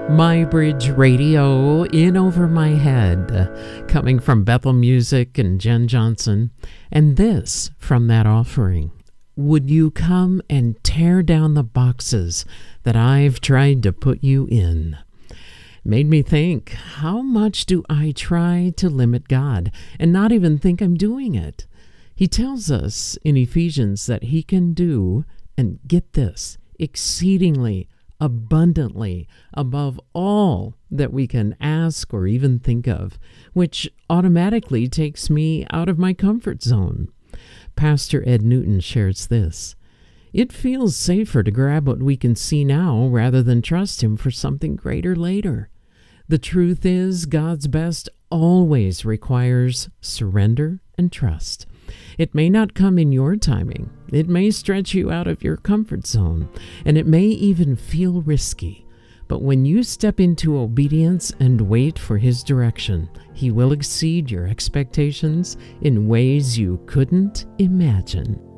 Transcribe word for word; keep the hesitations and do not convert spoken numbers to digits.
My Bridge Radio, In Over My Head, uh, coming from Bethel Music and Jen Johnson, and this from that offering. Would you come and tear down the boxes that I've tried to put you in? Made me think, how much do I try to limit God and not even think I'm doing it? He tells us in Ephesians that he can do, and get this, exceedingly abundantly above all that we can ask or even think of, which automatically takes me out of my comfort zone. Pastor Ed Newton shares this: it feels safer to grab what we can see now rather than trust him for something greater later. The truth is, God's best always requires surrender and trust. It may not come in your timing. It may stretch you out of your comfort zone, and it may even feel risky. But when you step into obedience and wait for his direction, he will exceed your expectations in ways you couldn't imagine.